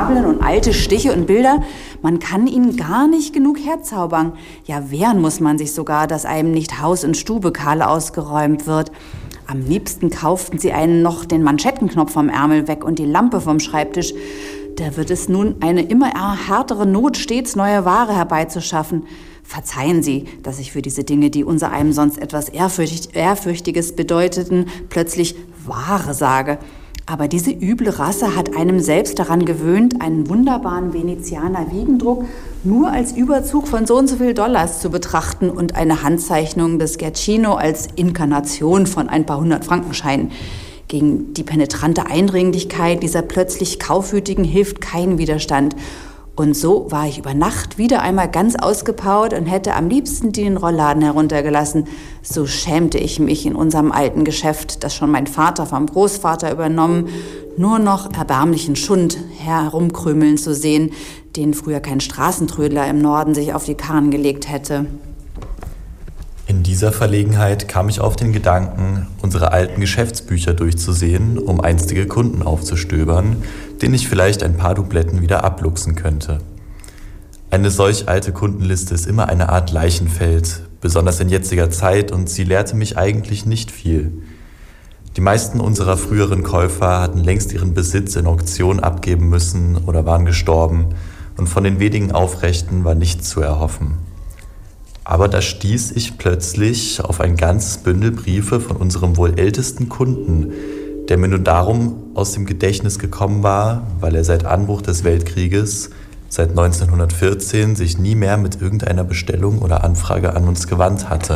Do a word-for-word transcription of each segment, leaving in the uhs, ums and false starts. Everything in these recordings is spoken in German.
Fabeln und alte Stiche und Bilder. Man kann ihn gar nicht genug herzaubern. Ja, wehren muss man sich sogar, dass einem nicht Haus und Stube kahl ausgeräumt wird. Am liebsten kauften sie einen noch den Manschettenknopf vom Ärmel weg und die Lampe vom Schreibtisch. Da wird es nun eine immer härtere Not, stets neue Ware herbeizuschaffen. Verzeihen Sie, dass ich für diese Dinge, die unser einem sonst etwas Ehrfürcht, Ehrfürchtiges bedeuteten, plötzlich Ware sage. Aber diese üble Rasse hat einem selbst daran gewöhnt, einen wunderbaren Venezianer Wiegendruck nur als Überzug von so und so viel Dollars zu betrachten und eine Handzeichnung des Giacchino als Inkarnation von ein paar hundert Frankenscheinen. Gegen die penetrante Eindringlichkeit dieser plötzlich Kaufwütigen hilft kein Widerstand. Und so war ich über Nacht wieder einmal ganz ausgepowert und hätte am liebsten den Rollladen heruntergelassen. So schämte ich mich in unserem alten Geschäft, das schon mein Vater vom Großvater übernommen, nur noch erbärmlichen Schund herumkrümeln zu sehen, den früher kein Straßentrödler im Norden sich auf die Karren gelegt hätte. In dieser Verlegenheit kam ich auf den Gedanken, unsere alten Geschäftsbücher durchzusehen, um einstige Kunden aufzustöbern, denen ich vielleicht ein paar Dubletten wieder abluchsen könnte. Eine solch alte Kundenliste ist immer eine Art Leichenfeld, besonders in jetziger Zeit, und sie lehrte mich eigentlich nicht viel. Die meisten unserer früheren Käufer hatten längst ihren Besitz in Auktion abgeben müssen oder waren gestorben, und von den wenigen Aufrechten war nichts zu erhoffen. Aber da stieß ich plötzlich auf ein ganzes Bündel Briefe von unserem wohl ältesten Kunden, der mir nur darum aus dem Gedächtnis gekommen war, weil er seit Anbruch des Weltkrieges, seit neunzehnhundertvierzehn, sich nie mehr mit irgendeiner Bestellung oder Anfrage an uns gewandt hatte.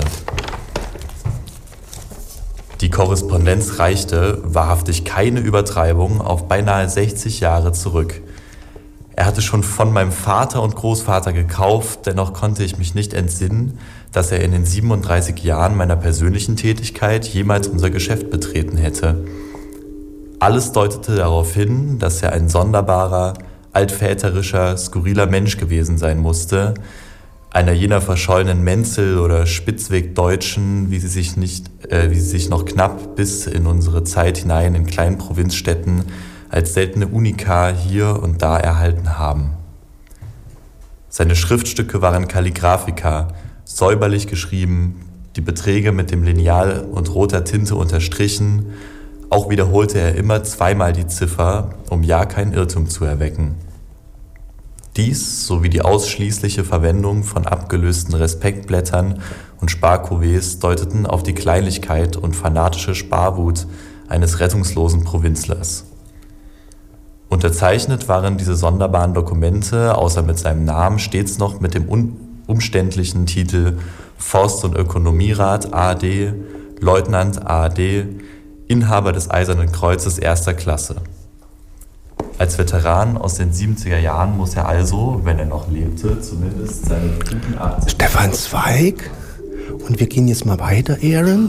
Die Korrespondenz reichte, wahrhaftig keine Übertreibung, auf beinahe sechzig Jahre zurück. Er hatte schon von meinem Vater und Großvater gekauft, dennoch konnte ich mich nicht entsinnen, dass er in den siebenunddreißig Jahren meiner persönlichen Tätigkeit jemals unser Geschäft betreten hätte. Alles deutete darauf hin, dass er ein sonderbarer, altväterischer, skurriler Mensch gewesen sein musste, einer jener verschollenen Menzel- oder Spitzwegdeutschen, wie sie sich nicht, äh, wie sie sich noch knapp bis in unsere Zeit hinein in kleinen Provinzstädten als seltene Unika hier und da erhalten haben. Seine Schriftstücke waren Kalligraphika, säuberlich geschrieben, die Beträge mit dem Lineal und roter Tinte unterstrichen. Auch wiederholte er immer zweimal die Ziffer, um ja keinen Irrtum zu erwecken. Dies sowie die ausschließliche Verwendung von abgelösten Respektblättern und Sparkuvées deuteten auf die Kleinlichkeit und fanatische Sparwut eines rettungslosen Provinzlers. Unterzeichnet waren diese sonderbaren Dokumente, außer mit seinem Namen, stets noch mit dem un- umständlichen Titel Forst- und Ökonomierat A D, Leutnant A D, Inhaber des Eisernen Kreuzes erster Klasse. Als Veteran aus den siebziger Jahren muss er also, wenn er noch lebte, zumindest seine guten achtzig... Stefan Zweig? Und wir gehen jetzt mal weiter, Aaron.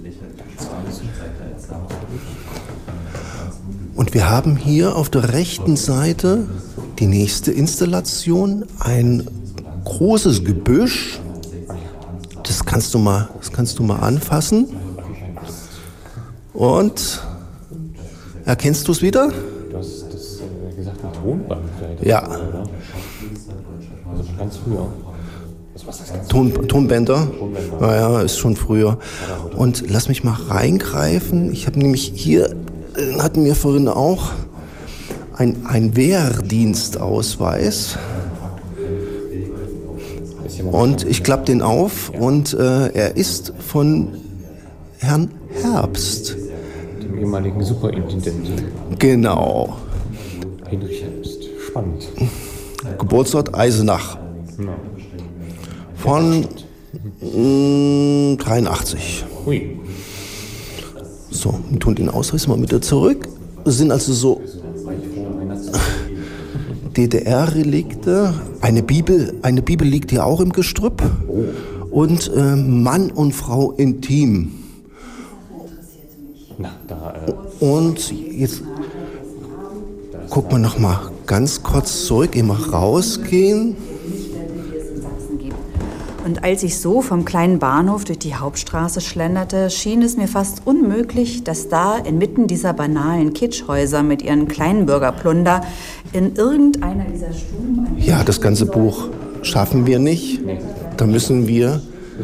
Und wir haben hier auf der rechten Seite die nächste Installation, ein großes Gebüsch. Das kannst du mal, das kannst du mal anfassen. Und erkennst du es wieder? Du hast das äh, gesagt, ein Tonband vielleicht. Ja. Oder? Also ganz früher. Was, was ist das? Ton, Tonbänder? Tonbänder. Naja, ist schon früher. Und lass mich mal reingreifen. Ich habe nämlich hier, äh, hatten wir vorhin auch ein, ein Wehrdienstausweis. Und ich klappe den auf und äh, er ist von Herrn Herbst. Dem ehemaligen Superintendenten. Genau. Heinrich Herbst. Spannend. Geburtsort Eisenach. Ja. Von mh, dreiundachtzig. Hui. So, wir tun den Ausweis mal wieder zurück. Das sind also so D D R-Relikte. Eine Bibel, eine Bibel liegt hier auch im Gestrüpp. Und äh, Mann und Frau intim. Na, da, äh, Und jetzt gucken wir noch mal ganz kurz zurück, immer rausgehen. Und als ich so vom kleinen Bahnhof durch die Hauptstraße schlenderte, schien es mir fast unmöglich, dass da inmitten dieser banalen Kitschhäuser mit ihren Kleinbürgerplunder in irgendeiner dieser Stuben... Ja, das ganze Buch schaffen wir nicht. Da müssen wir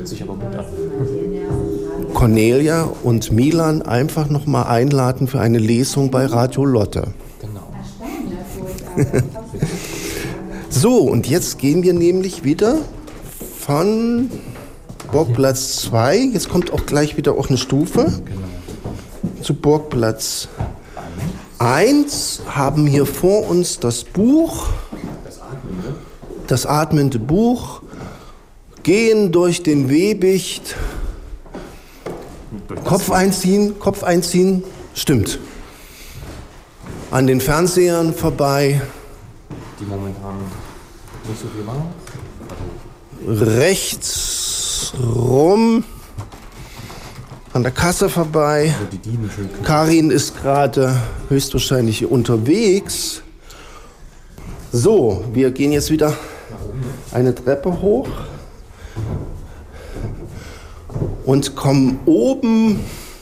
Cornelia und Milan einfach noch mal einladen für eine Lesung bei Radio Lotte. Genau. So, und jetzt gehen wir nämlich wieder von Burgplatz zwei. Jetzt kommt auch gleich wieder auch eine Stufe. Zu Burgplatz eins, haben hier vor uns das Buch, das atmende Buch, gehen durch den Webicht, Kopf einziehen, Kopf einziehen, stimmt. An den Fernsehern vorbei. Die momentan nicht so viel machen. Rechts rum, an der Kasse vorbei. Karin ist gerade höchstwahrscheinlich unterwegs. So, wir gehen jetzt wieder eine Treppe hoch und kommen oben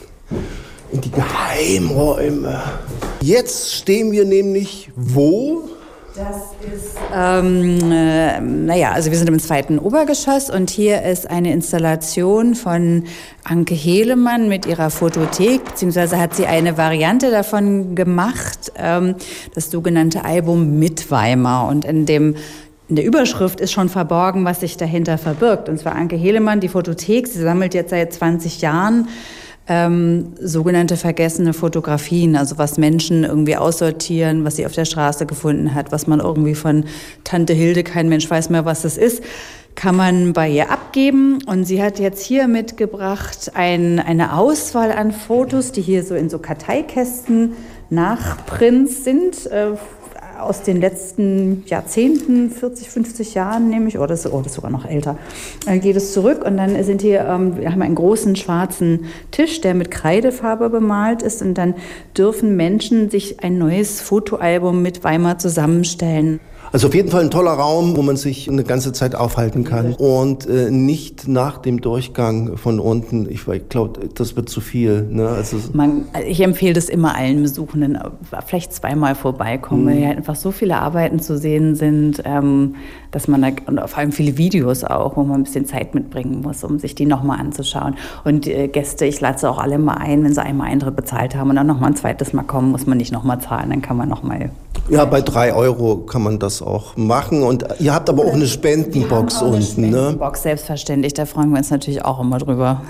in die Geheimräume. Jetzt stehen wir nämlich wo? Das ist, ähm, äh, naja, also wir sind im zweiten Obergeschoss und hier ist eine Installation von Anke Hehlemann mit ihrer Fotothek, beziehungsweise hat sie eine Variante davon gemacht, ähm, das sogenannte Album mit Weimar. Und in dem In der Überschrift ist schon verborgen, was sich dahinter verbirgt. Und zwar Anke Hehlemann, die Fotothek, sie sammelt jetzt seit zwanzig Jahren ähm, sogenannte vergessene Fotografien, also was Menschen irgendwie aussortieren, was sie auf der Straße gefunden hat, was man irgendwie von Tante Hilde, kein Mensch weiß mehr, was das ist, kann man bei ihr abgeben. Und sie hat jetzt hier mitgebracht ein, eine Auswahl an Fotos, die hier so in so Karteikästen Nachprints sind, äh, aus den letzten Jahrzehnten, vierzig, fünfzig Jahren nämlich, oder das, oh, das ist sogar noch älter, dann geht es zurück und dann sind hier, ähm, wir haben einen großen schwarzen Tisch, der mit Kreidefarbe bemalt ist und dann dürfen Menschen sich ein neues Fotoalbum mit Weimar zusammenstellen. Also auf jeden Fall ein toller Raum, wo man sich eine ganze Zeit aufhalten kann und äh, nicht nach dem Durchgang von unten. Ich, ich glaube, das wird zu viel. Ne? Also man, ich empfehle das immer allen Besuchenden, vielleicht zweimal vorbeikommen, mhm. weil ja einfach so viele Arbeiten zu sehen sind, ähm, dass man da, und vor allem viele Videos auch, wo man ein bisschen Zeit mitbringen muss, um sich die nochmal anzuschauen. Und äh, Gäste, ich lade sie auch alle mal ein, wenn sie einmal Eintritt bezahlt haben und dann nochmal ein zweites Mal kommen, muss man nicht nochmal zahlen, dann kann man nochmal. Ja, bei drei Euro kann man das auch machen. Und ihr habt aber auch eine Spendenbox auch eine unten, ne? Spendenbox, selbstverständlich. Da freuen wir uns natürlich auch immer drüber.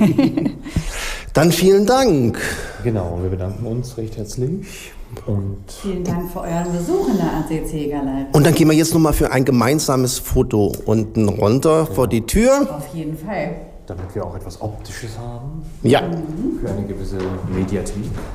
Dann vielen Dank. Genau, wir bedanken uns recht herzlich. Und vielen Dank für euren Besuch in der A C C-Galerie. Und dann gehen wir jetzt nochmal für ein gemeinsames Foto unten runter ja. vor die Tür. Auf jeden Fall. Damit wir auch etwas Optisches haben. Ja. Mhm. Für eine gewisse Mediathek.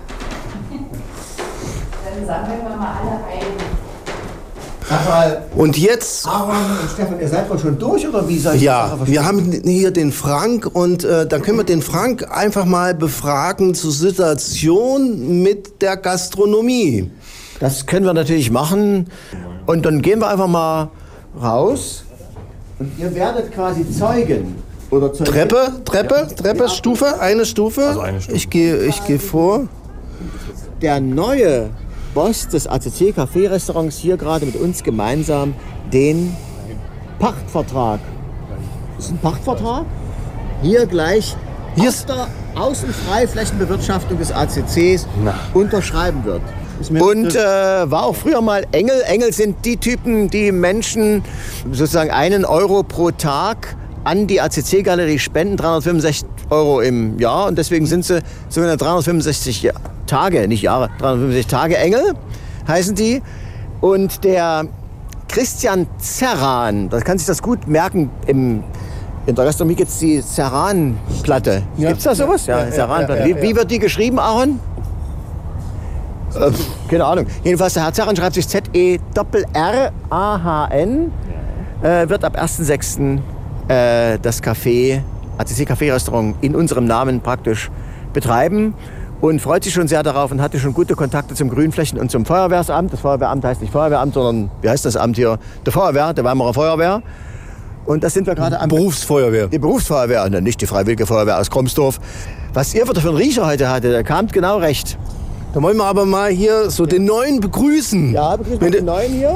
Dann sammeln wir mal alle ein. Sag mal, und jetzt? Aaron und Stefan, ihr seid wohl schon durch oder wie seid ihr? Ja, wir haben hier den Frank und äh, dann können wir den Frank einfach mal befragen zur Situation mit der Gastronomie. Das können wir natürlich machen und dann gehen wir einfach mal raus und ihr werdet quasi Zeugen. Oder Zeugen. Treppe, Treppe, Treppe, Stufe, eine Stufe. Also eine Stufe. Ich gehe ich gehe vor. Der neue Boss des A C C-Café-Restaurants hier gerade mit uns gemeinsam den Pachtvertrag. Das ist ein Pachtvertrag. Hier gleich hier auf der Außenfreiflächenbewirtschaftung des A C Cs Na. unterschreiben wird. Und äh, war auch früher mal Engel. Engel sind die Typen, die Menschen sozusagen einen Euro pro Tag an die A C C-Galerie spenden, dreihundertfünfundsechzig Euro im Jahr. Und deswegen sind sie sogenannte dreihundertfünfundsechzig Tage, nicht Jahre, dreihundertfünfundsechzig Tage Engel heißen die. Und der Christian Zerran, da kann sich das gut merken, im, in der Gastronomie gibt es die Zerran-Platte. Ja. Gibt es da sowas? Ja, ja, Zerran-Platte. Ja, ja, ja, ja. Wie, wie wird die geschrieben, Aaron? Äh, keine Ahnung. Jedenfalls, der Herr Zerran schreibt sich Z E R R A H N. Äh, wird ab ersten sechsten Äh, das Café, A C C-Café-Restaurant in unserem Namen praktisch betreiben und freut sich schon sehr darauf und hatte schon gute Kontakte zum Grünflächen- und zum Feuerwehrsamt. Das Feuerwehramt heißt nicht Feuerwehramt, sondern, wie heißt das Amt hier? Der Feuerwehr, der Weimarer Feuerwehr. Und das sind wir gerade am... Berufsfeuerwehr. Die Berufsfeuerwehr, nicht die Freiwillige Feuerwehr aus Kromsdorf. Was ihr für einen Riecher heute hatte, der kam genau recht. Dann wollen wir aber mal hier so den Neuen begrüßen. Ja, begrüßen wir den Neuen hier.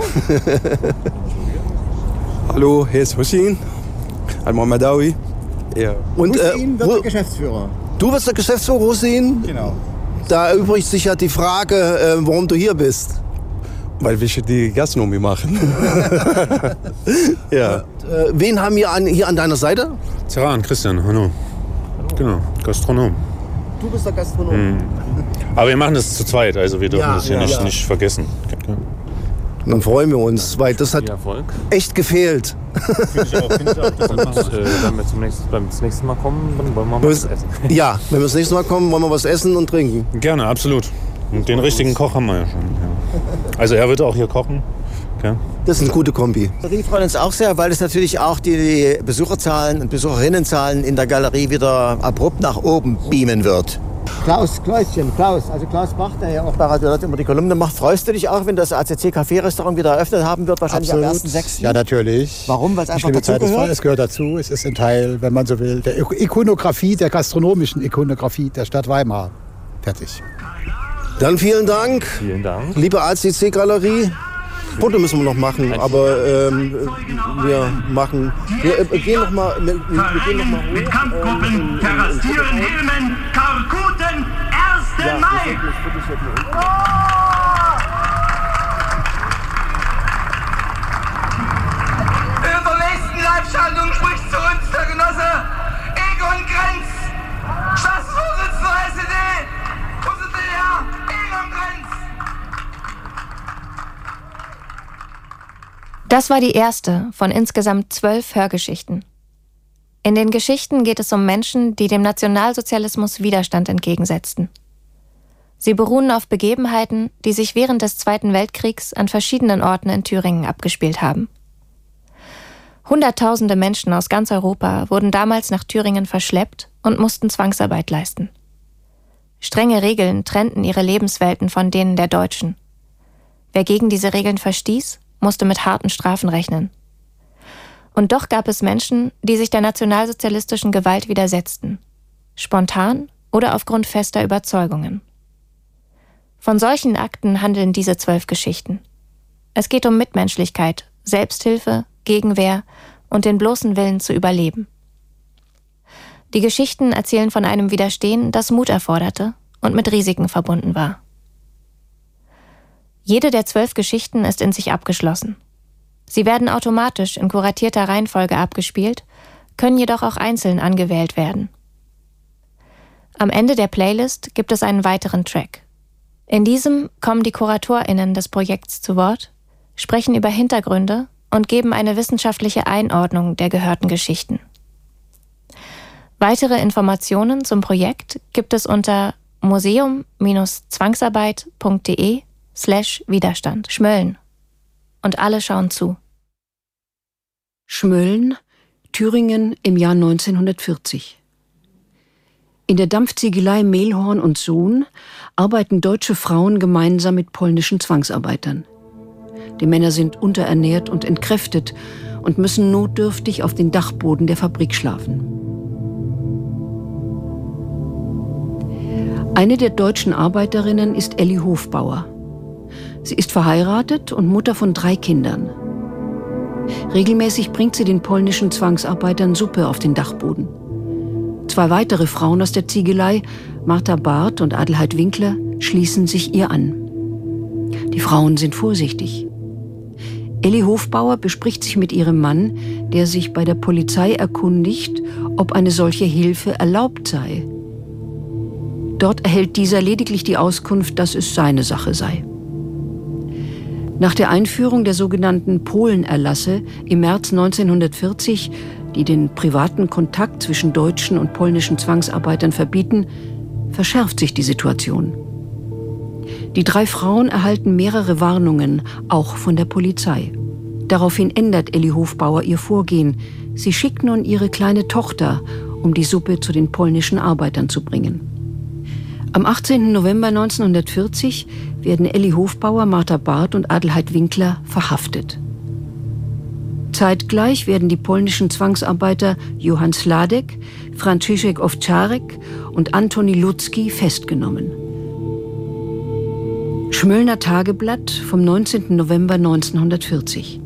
Hallo, hier ist Hussein Al-Mohammedawi. Ja. Und äh, Hussein wird der Geschäftsführer. Du wirst der Geschäftsführer, Hussein? Genau. Da erübrigt sich ja die Frage, äh, warum du hier bist. Weil wir die Gastronomie machen. Ja. Und, äh, wen haben wir an, hier an deiner Seite? Zeran, Christian, hallo. Genau, Gastronom. Du bist der Gastronom. Mhm. Aber wir machen das zu zweit, also wir dürfen Ja, das hier ja, nicht, ja. nicht vergessen. Dann freuen wir uns, weil das hat echt gefehlt. Finde ich auch, finde ich auch. Das und, äh, wenn wir zum nächsten, beim nächsten Mal kommen, dann wollen wir mal was essen. Ja, wenn wir das nächste Mal kommen, wollen wir was essen und trinken. Gerne, absolut. Und den richtigen Koch haben wir ja schon. Ja. Also er wird auch hier kochen. Okay. Das ist eine gute Kombi. Wir freuen uns auch sehr, weil es natürlich auch die Besucherzahlen und Besucherinnenzahlen in der Galerie wieder abrupt nach oben beamen wird. Klaus, Klauschen, Klaus, also Klaus Bach, der ja auch bei Radio Lott immer die Kolumne macht. Freust du dich auch, wenn das A C C-Café-Restaurant wieder eröffnet haben wird? Wahrscheinlich Absolut. am ersten sechsten Ja, natürlich. Warum? Weil es einfach Die Zeit ist voll. dazugehört? Es gehört dazu. Es ist ein Teil, wenn man so will, der Ikonografie, der gastronomischen Ikonografie der Stadt Weimar. Fertig. Dann vielen Dank. Vielen Dank. Liebe A C C-Galerie. Foto müssen wir noch machen, aber ähm, wir machen. Wir äh, gehen noch mal. Wir, wir gehen noch mal hoch. Mit Kampfgruppen, terrassieren, Hilmen, Kalkuten, ersten Mai! In der nächsten Live-Schaltung spricht zu uns der Genosse Egon Grenz, Staatsvorsitzender S E D, unser Herr Egon Grenz. Das war die erste von insgesamt zwölf Hörgeschichten. In den Geschichten geht es um Menschen, die dem Nationalsozialismus Widerstand entgegensetzten. Sie beruhen auf Begebenheiten, die sich während des Zweiten Weltkriegs an verschiedenen Orten in Thüringen abgespielt haben. Hunderttausende Menschen aus ganz Europa wurden damals nach Thüringen verschleppt und mussten Zwangsarbeit leisten. Strenge Regeln trennten ihre Lebenswelten von denen der Deutschen. Wer gegen diese Regeln verstieß, musste mit harten Strafen rechnen. Und doch gab es Menschen, die sich der nationalsozialistischen Gewalt widersetzten. Spontan oder aufgrund fester Überzeugungen. Von solchen Akten handeln diese zwölf Geschichten. Es geht um Mitmenschlichkeit, Selbsthilfe, Gegenwehr und den bloßen Willen zu überleben. Die Geschichten erzählen von einem Widerstehen, das Mut erforderte und mit Risiken verbunden war. Jede der zwölf Geschichten ist in sich abgeschlossen. Sie werden automatisch in kuratierter Reihenfolge abgespielt, können jedoch auch einzeln angewählt werden. Am Ende der Playlist gibt es einen weiteren Track. In diesem kommen die KuratorInnen des Projekts zu Wort, sprechen über Hintergründe und geben eine wissenschaftliche Einordnung der gehörten Geschichten. Weitere Informationen zum Projekt gibt es unter museum-zwangsarbeit.de slash Widerstand. Schmölln. Und alle schauen zu. Schmölln, Thüringen im Jahr neunzehnhundertvierzig. In der Dampfziegelei Mehlhorn und Sohn arbeiten deutsche Frauen gemeinsam mit polnischen Zwangsarbeitern. Die Männer sind unterernährt und entkräftet und müssen notdürftig auf den Dachboden der Fabrik schlafen. Eine der deutschen Arbeiterinnen ist Elli Hofbauer. Sie ist verheiratet und Mutter von drei Kindern. Regelmäßig bringt sie den polnischen Zwangsarbeitern Suppe auf den Dachboden. Zwei weitere Frauen aus der Ziegelei, Martha Barth und Adelheid Winkler, schließen sich ihr an. Die Frauen sind vorsichtig. Elli Hofbauer bespricht sich mit ihrem Mann, der sich bei der Polizei erkundigt, ob eine solche Hilfe erlaubt sei. Dort erhält dieser lediglich die Auskunft, dass es seine Sache sei. Nach der Einführung der sogenannten Polenerlasse im März neunzehnhundertvierzig, die den privaten Kontakt zwischen deutschen und polnischen Zwangsarbeitern verbieten, verschärft sich die Situation. Die drei Frauen erhalten mehrere Warnungen, auch von der Polizei. Daraufhin ändert Elli Hofbauer ihr Vorgehen. Sie schickt nun ihre kleine Tochter, um die Suppe zu den polnischen Arbeitern zu bringen. Am achtzehnten November neunzehnhundertvierzig werden Elli Hofbauer, Martha Barth und Adelheid Winkler verhaftet. Zeitgleich werden die polnischen Zwangsarbeiter Johann Sladek, Franciszek Owczarek und Antoni Ludzki festgenommen. Schmöllner Tageblatt vom neunzehnten November neunzehnhundertvierzig.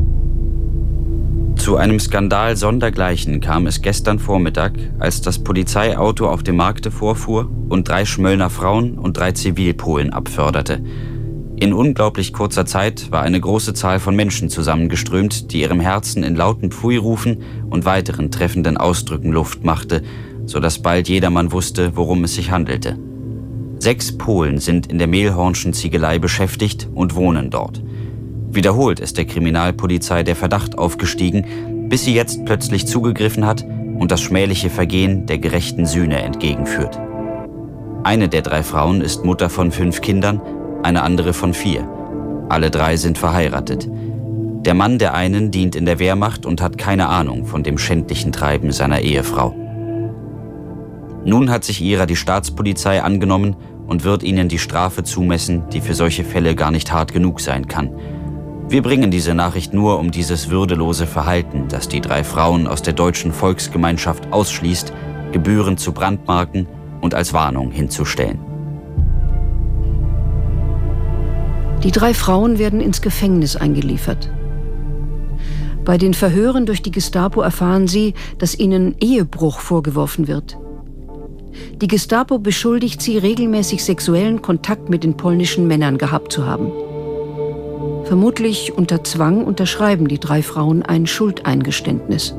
Zu einem Skandal sondergleichen kam es gestern Vormittag, als das Polizeiauto auf dem Markte vorfuhr und drei Schmöllner Frauen und drei Zivilpolen abförderte. In unglaublich kurzer Zeit war eine große Zahl von Menschen zusammengeströmt, die ihrem Herzen in lauten Pfui-Rufen und weiteren treffenden Ausdrücken Luft machte, sodass bald jedermann wusste, worum es sich handelte. Sechs Polen sind in der Mehlhornschen Ziegelei beschäftigt und wohnen dort. Wiederholt ist der Kriminalpolizei der Verdacht aufgestiegen, bis sie jetzt plötzlich zugegriffen hat und das schmähliche Vergehen der gerechten Sühne entgegenführt. Eine der drei Frauen ist Mutter von fünf Kindern, eine andere von vier. Alle drei sind verheiratet. Der Mann der einen dient in der Wehrmacht und hat keine Ahnung von dem schändlichen Treiben seiner Ehefrau. Nun hat sich ihrer die Staatspolizei angenommen und wird ihnen die Strafe zumessen, die für solche Fälle gar nicht hart genug sein kann. Wir bringen diese Nachricht nur, um dieses würdelose Verhalten, das die drei Frauen aus der deutschen Volksgemeinschaft ausschließt, gebührend zu brandmarken und als Warnung hinzustellen. Die drei Frauen werden ins Gefängnis eingeliefert. Bei den Verhören durch die Gestapo erfahren sie, dass ihnen Ehebruch vorgeworfen wird. Die Gestapo beschuldigt sie, regelmäßig sexuellen Kontakt mit den polnischen Männern gehabt zu haben. Vermutlich unter Zwang unterschreiben die drei Frauen ein Schuldeingeständnis.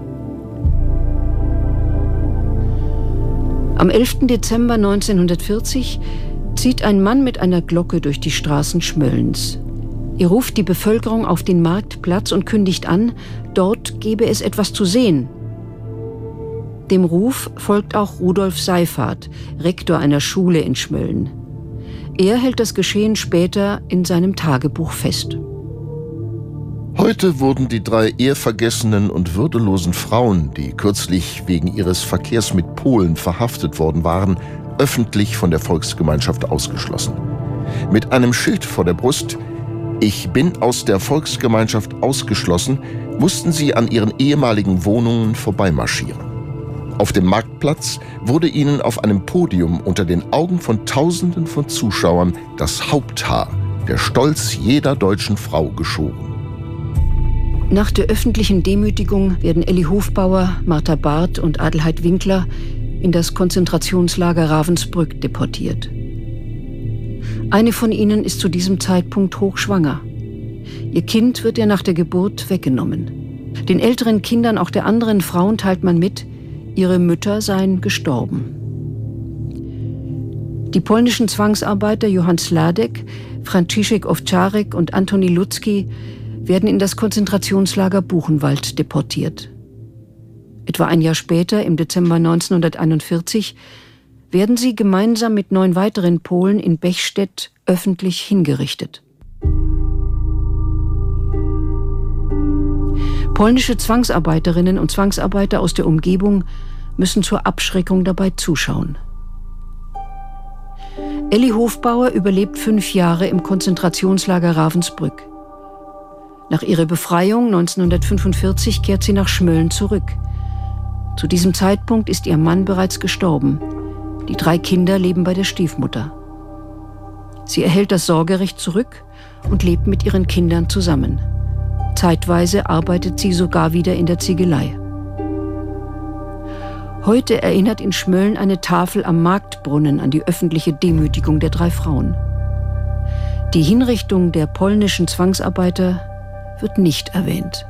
Am elften Dezember neunzehnhundertvierzig zieht ein Mann mit einer Glocke durch die Straßen Schmöllens. Er ruft die Bevölkerung auf den Marktplatz und kündigt an, dort gebe es etwas zu sehen. Dem Ruf folgt auch Rudolf Seyfarth, Rektor einer Schule in Schmölln. Er hält das Geschehen später in seinem Tagebuch fest. Heute wurden die drei ehrvergessenen und würdelosen Frauen, die kürzlich wegen ihres Verkehrs mit Polen verhaftet worden waren, öffentlich von der Volksgemeinschaft ausgeschlossen. Mit einem Schild vor der Brust »Ich bin aus der Volksgemeinschaft ausgeschlossen«, mussten sie an ihren ehemaligen Wohnungen vorbeimarschieren. Auf dem Marktplatz wurde ihnen auf einem Podium unter den Augen von Tausenden von Zuschauern das Haupthaar, der Stolz jeder deutschen Frau, geschoren. Nach der öffentlichen Demütigung werden Elli Hofbauer, Martha Barth und Adelheid Winkler in das Konzentrationslager Ravensbrück deportiert. Eine von ihnen ist zu diesem Zeitpunkt hochschwanger. Ihr Kind wird ihr nach der Geburt weggenommen. Den älteren Kindern auch der anderen Frauen teilt man mit, ihre Mütter seien gestorben. Die polnischen Zwangsarbeiter Johann Sladek, Franciszek Owczarek und Antoni Ludzki werden in das Konzentrationslager Buchenwald deportiert. Etwa ein Jahr später, im Dezember neunzehnhunderteinundvierzig, werden sie gemeinsam mit neun weiteren Polen in Bechstedt öffentlich hingerichtet. Polnische Zwangsarbeiterinnen und Zwangsarbeiter aus der Umgebung müssen zur Abschreckung dabei zuschauen. Elli Hofbauer überlebt fünf Jahre im Konzentrationslager Ravensbrück. Nach ihrer Befreiung neunzehnhundertfünfundvierzig kehrt sie nach Schmölln zurück. Zu diesem Zeitpunkt ist ihr Mann bereits gestorben. Die drei Kinder leben bei der Stiefmutter. Sie erhält das Sorgerecht zurück und lebt mit ihren Kindern zusammen. Zeitweise arbeitet sie sogar wieder in der Ziegelei. Heute erinnert in Schmölln eine Tafel am Marktbrunnen an die öffentliche Demütigung der drei Frauen. Die Hinrichtung der polnischen Zwangsarbeiter wird nicht erwähnt.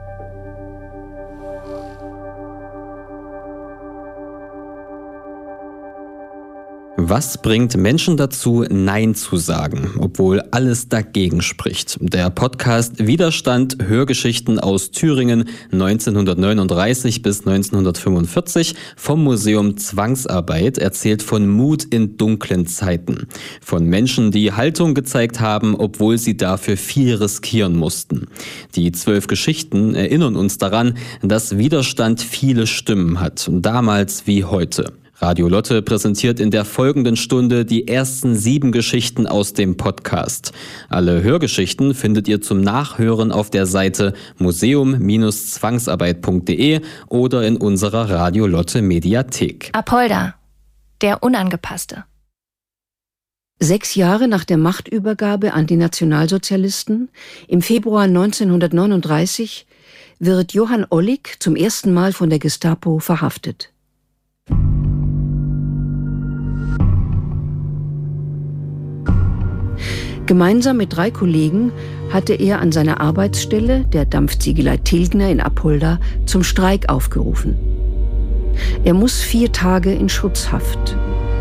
Was bringt Menschen dazu, Nein zu sagen, obwohl alles dagegen spricht? Der Podcast Widerstand, Hörgeschichten aus Thüringen neunzehnhundertneununddreißig bis neunzehnhundertfünfundvierzig vom Museum Zwangsarbeit erzählt von Mut in dunklen Zeiten. Von Menschen, die Haltung gezeigt haben, obwohl sie dafür viel riskieren mussten. Die zwölf Geschichten erinnern uns daran, dass Widerstand viele Stimmen hat, damals wie heute. Radio Lotte präsentiert in der folgenden Stunde die ersten sieben Geschichten aus dem Podcast. Alle Hörgeschichten findet ihr zum Nachhören auf der Seite museum zwangsarbeit punkt de oder in unserer Radio Lotte Mediathek. Apolda, der Unangepasste. Sechs Jahre nach der Machtübergabe an die Nationalsozialisten, im Februar neunzehnhundertneununddreißig, wird Johann Ollik zum ersten Mal von der Gestapo verhaftet. Gemeinsam mit drei Kollegen hatte er an seiner Arbeitsstelle, der Dampfziegelei Tilgner in Apolda, zum Streik aufgerufen. Er muss vier Tage in Schutzhaft.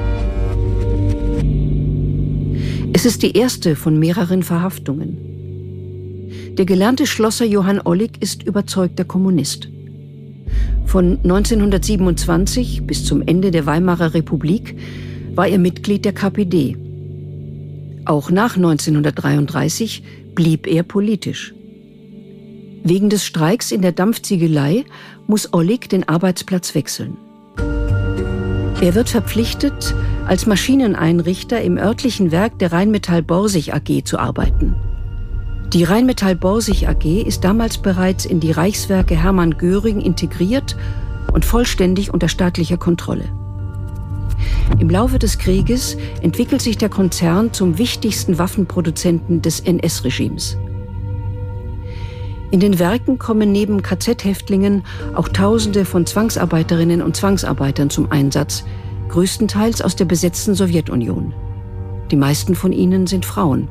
Es ist die erste von mehreren Verhaftungen. Der gelernte Schlosser Johann Ollik ist überzeugter Kommunist. Von neunzehnhundertsiebenundzwanzig bis zum Ende der Weimarer Republik war er Mitglied der K P D. Auch nach neunzehnhundertdreiunddreißig blieb er politisch. Wegen des Streiks in der Dampfziegelei muss Ollik den Arbeitsplatz wechseln. Er wird verpflichtet, als Maschineneinrichter im örtlichen Werk der Rheinmetall Borsig A G zu arbeiten. Die Rheinmetall Borsig A G ist damals bereits in die Reichswerke Hermann Göring integriert und vollständig unter staatlicher Kontrolle. Im Laufe des Krieges entwickelt sich der Konzern zum wichtigsten Waffenproduzenten des N S-Regimes. In den Werken kommen neben K Z-Häftlingen auch Tausende von Zwangsarbeiterinnen und Zwangsarbeitern zum Einsatz, größtenteils aus der besetzten Sowjetunion. Die meisten von ihnen sind Frauen.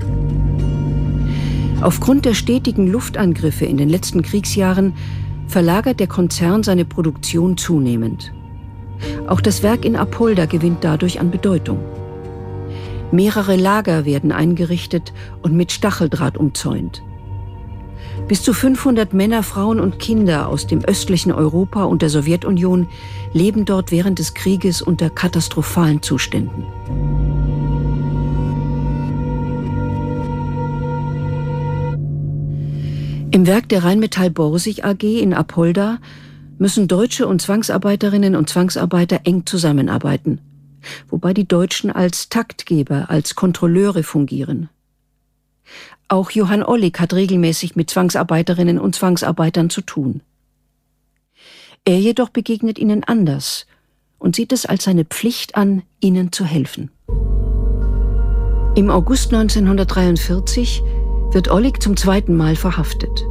Aufgrund der stetigen Luftangriffe in den letzten Kriegsjahren verlagert der Konzern seine Produktion zunehmend. Auch das Werk in Apolda gewinnt dadurch an Bedeutung. Mehrere Lager werden eingerichtet und mit Stacheldraht umzäunt. Bis zu fünfhundert Männer, Frauen und Kinder aus dem östlichen Europa und der Sowjetunion leben dort während des Krieges unter katastrophalen Zuständen. Im Werk der Rheinmetall Borsig A G in Apolda müssen Deutsche und Zwangsarbeiterinnen und Zwangsarbeiter eng zusammenarbeiten, wobei die Deutschen als Taktgeber, als Kontrolleure fungieren. Auch Johann Ollik hat regelmäßig mit Zwangsarbeiterinnen und Zwangsarbeitern zu tun. Er jedoch begegnet ihnen anders und sieht es als seine Pflicht an, ihnen zu helfen. Im August neunzehnhundertdreiundvierzig wird Ollik zum zweiten Mal verhaftet.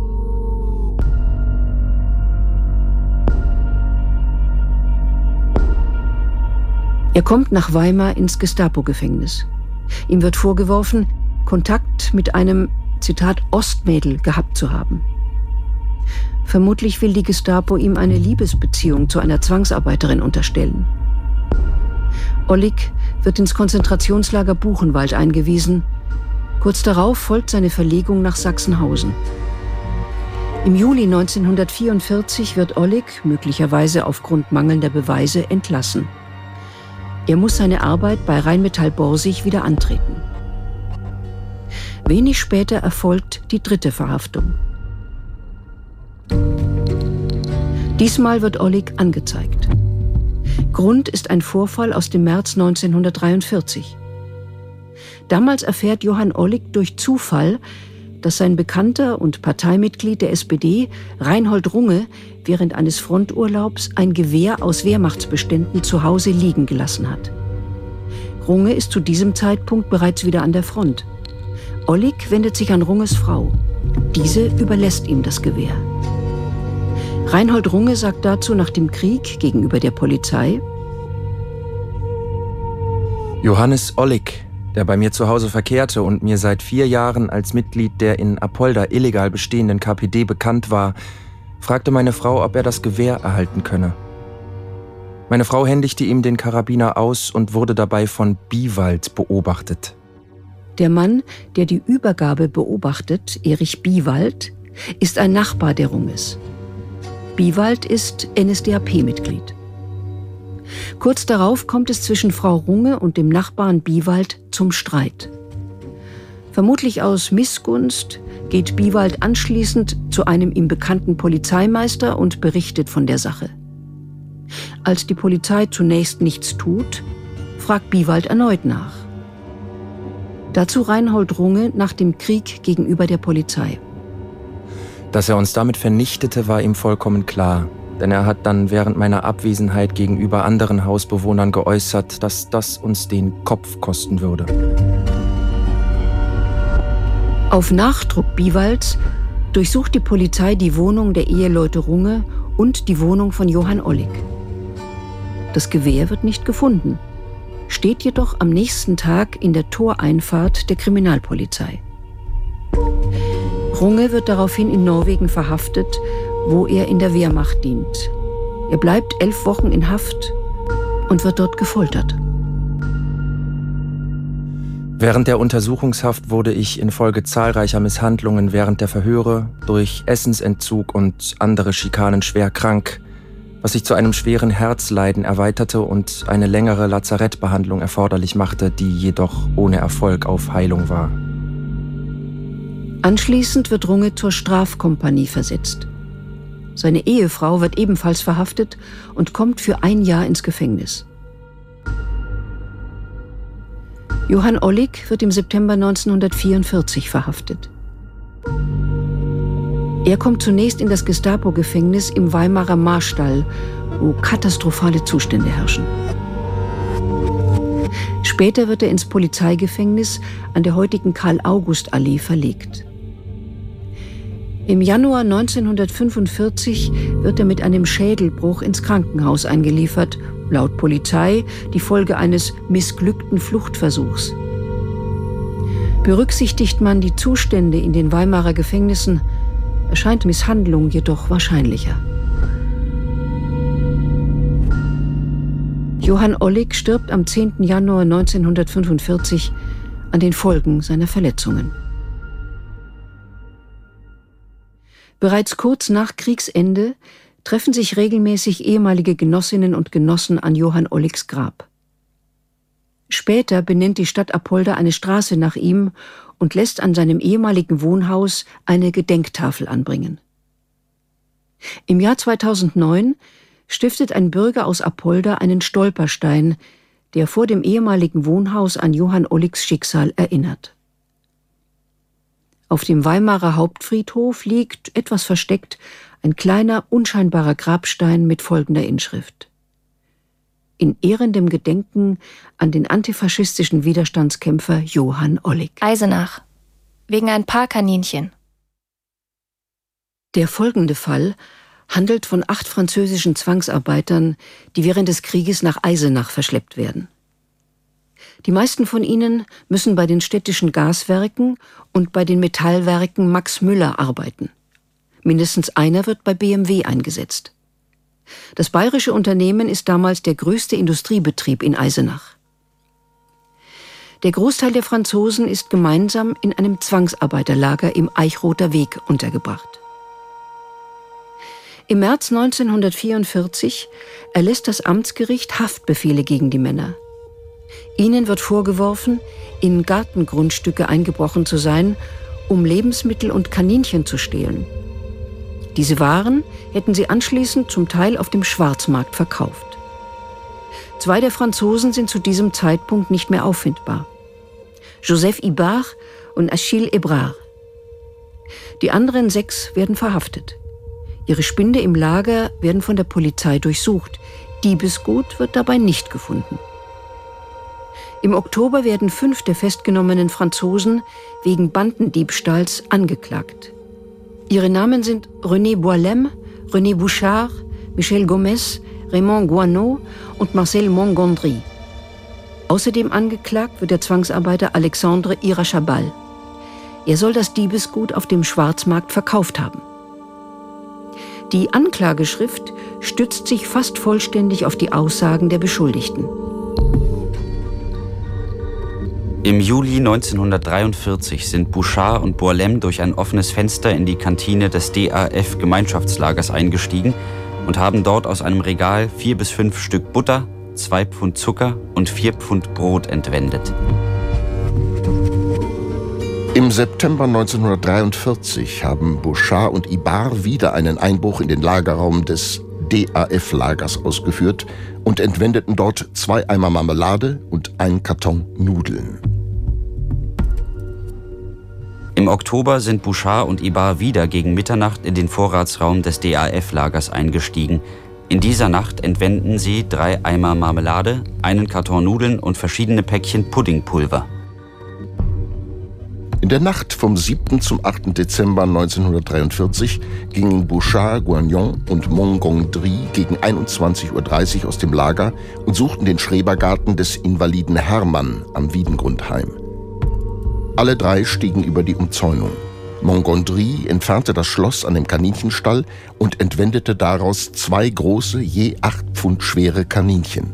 Er kommt nach Weimar ins Gestapo-Gefängnis. Ihm wird vorgeworfen, Kontakt mit einem, Zitat, Ostmädel gehabt zu haben. Vermutlich will die Gestapo ihm eine Liebesbeziehung zu einer Zwangsarbeiterin unterstellen. Ollik wird ins Konzentrationslager Buchenwald eingewiesen. Kurz darauf folgt seine Verlegung nach Sachsenhausen. Im Juli neunzehnhundertvierundvierzig wird Ollik, möglicherweise aufgrund mangelnder Beweise, entlassen. Er muss seine Arbeit bei Rheinmetall Borsig wieder antreten. Wenig später erfolgt die dritte Verhaftung. Diesmal wird Ollik angezeigt. Grund ist ein Vorfall aus dem März neunzehnhundertdreiundvierzig. Damals erfährt Johann Ollik durch Zufall, dass sein Bekannter und Parteimitglied der S P D, Reinhold Runge, während eines Fronturlaubs ein Gewehr aus Wehrmachtsbeständen zu Hause liegen gelassen hat. Runge ist zu diesem Zeitpunkt bereits wieder an der Front. Ollik wendet sich an Runges Frau. Diese überlässt ihm das Gewehr. Reinhold Runge sagt dazu nach dem Krieg gegenüber der Polizei: Johannes Ollik, der bei mir zu Hause verkehrte und mir seit vier Jahren als Mitglied der in Apolda illegal bestehenden K P D bekannt war, fragte meine Frau, ob er das Gewehr erhalten könne. Meine Frau händigte ihm den Karabiner aus und wurde dabei von Biewald beobachtet. Der Mann, der die Übergabe beobachtet, Erich Biewald, ist ein Nachbar der Runges. Biewald ist N S D A P-Mitglied. Kurz darauf kommt es zwischen Frau Runge und dem Nachbarn Biewald zum Streit. Vermutlich aus Missgunst geht Biewald anschließend zu einem ihm bekannten Polizeimeister und berichtet von der Sache. Als die Polizei zunächst nichts tut, fragt Biewald erneut nach. Dazu Reinhold Runge nach dem Krieg gegenüber der Polizei. Dass er uns damit vernichtete, war ihm vollkommen klar. Denn er hat dann während meiner Abwesenheit gegenüber anderen Hausbewohnern geäußert, dass das uns den Kopf kosten würde. Auf Nachdruck Biewalds durchsucht die Polizei die Wohnung der Eheleute Runge und die Wohnung von Johann Ollik. Das Gewehr wird nicht gefunden, steht jedoch am nächsten Tag in der Toreinfahrt der Kriminalpolizei. Runge wird daraufhin in Norwegen verhaftet, wo er in der Wehrmacht dient. Er bleibt elf Wochen in Haft und wird dort gefoltert. Während der Untersuchungshaft wurde ich infolge zahlreicher Misshandlungen während der Verhöre, durch Essensentzug und andere Schikanen schwer krank, was sich zu einem schweren Herzleiden erweiterte und eine längere Lazarettbehandlung erforderlich machte, die jedoch ohne Erfolg auf Heilung war. Anschließend wird Runge zur Strafkompanie versetzt. Seine Ehefrau wird ebenfalls verhaftet und kommt für ein Jahr ins Gefängnis. Johann Ollik wird im September neunzehnhundertvierundvierzig verhaftet. Er kommt zunächst in das Gestapo-Gefängnis im Weimarer Marstall, wo katastrophale Zustände herrschen. Später wird er ins Polizeigefängnis an der heutigen Karl-August-Allee verlegt. Im Januar neunzehnhundertfünfundvierzig wird er mit einem Schädelbruch ins Krankenhaus eingeliefert, laut Polizei die Folge eines missglückten Fluchtversuchs. Berücksichtigt man die Zustände in den Weimarer Gefängnissen, erscheint Misshandlung jedoch wahrscheinlicher. Johann Ollik stirbt am zehnten Januar neunzehnhundertfünfundvierzig an den Folgen seiner Verletzungen. Bereits kurz nach Kriegsende treffen sich regelmäßig ehemalige Genossinnen und Genossen an Johann Olliks Grab. Später benennt die Stadt Apolda eine Straße nach ihm und lässt an seinem ehemaligen Wohnhaus eine Gedenktafel anbringen. Im Jahr zweitausendneun stiftet ein Bürger aus Apolda einen Stolperstein, der vor dem ehemaligen Wohnhaus an Johann Olliks Schicksal erinnert. Auf dem Weimarer Hauptfriedhof liegt, etwas versteckt, ein kleiner, unscheinbarer Grabstein mit folgender Inschrift: In ehrendem Gedenken an den antifaschistischen Widerstandskämpfer Johann Ollik. Eisenach. Wegen ein paar Kaninchen. Der folgende Fall handelt von acht französischen Zwangsarbeitern, die während des Krieges nach Eisenach verschleppt werden. Die meisten von ihnen müssen bei den städtischen Gaswerken und bei den Metallwerken Max Müller arbeiten. Mindestens einer wird bei B M W eingesetzt. Das bayerische Unternehmen ist damals der größte Industriebetrieb in Eisenach. Der Großteil der Franzosen ist gemeinsam in einem Zwangsarbeiterlager im Eichroter Weg untergebracht. Im März neunzehnhundertvierundvierzig erlässt das Amtsgericht Haftbefehle gegen die Männer. Ihnen wird vorgeworfen, in Gartengrundstücke eingebrochen zu sein, um Lebensmittel und Kaninchen zu stehlen. Diese Waren hätten sie anschließend zum Teil auf dem Schwarzmarkt verkauft. Zwei der Franzosen sind zu diesem Zeitpunkt nicht mehr auffindbar: Joseph Ibard und Achille Ebrard. Die anderen sechs werden verhaftet. Ihre Spinde im Lager werden von der Polizei durchsucht. Diebesgut wird dabei nicht gefunden. Im Oktober werden fünf der festgenommenen Franzosen wegen Bandendiebstahls angeklagt. Ihre Namen sind René Boilem, René Bouchard, Michel Gomez, Raymond Guanot und Marcel Montgondry. Außerdem angeklagt wird der Zwangsarbeiter Alexandre Irachabal. Er soll das Diebesgut auf dem Schwarzmarkt verkauft haben. Die Anklageschrift stützt sich fast vollständig auf die Aussagen der Beschuldigten. Im Juli neunzehnhundertdreiundvierzig sind Bouchard und Boilem durch ein offenes Fenster in die Kantine des D A F-Gemeinschaftslagers eingestiegen und haben dort aus einem Regal vier bis fünf Stück Butter, zwei Pfund Zucker und vier Pfund Brot entwendet. Im September neunzehnhundertdreiundvierzig haben Bouchard und Ibard wieder einen Einbruch in den Lagerraum des D A F-Lagers ausgeführt und entwendeten dort zwei Eimer Marmelade und einen Karton Nudeln. Im Oktober sind Bouchard und Ibard wieder gegen Mitternacht in den Vorratsraum des D A F-Lagers eingestiegen. In dieser Nacht entwenden sie drei Eimer Marmelade, einen Karton Nudeln und verschiedene Päckchen Puddingpulver. In der Nacht vom siebten zum achten Dezember neunzehnhundertdreiundvierzig gingen Bouchard, Guagnon und Montgondry gegen einundzwanzig Uhr dreißig aus dem Lager und suchten den Schrebergarten des Invaliden Hermann am Wiedengrund heim. Alle drei stiegen über die Umzäunung. Montgondry entfernte das Schloss an dem Kaninchenstall und entwendete daraus zwei große, je acht Pfund schwere Kaninchen.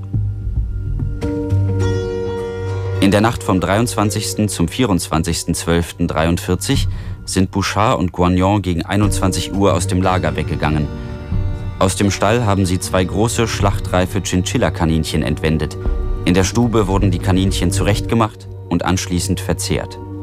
In der Nacht vom dreiundzwanzigsten zum vierundzwanzigsten zwölften dreiundvierzig sind Bouchard und Guagnon gegen einundzwanzig Uhr aus dem Lager weggegangen. Aus dem Stall haben sie zwei große, schlachtreife Chinchilla-Kaninchen entwendet. In der Stube wurden die Kaninchen zurechtgemacht und anschließend verzehrt.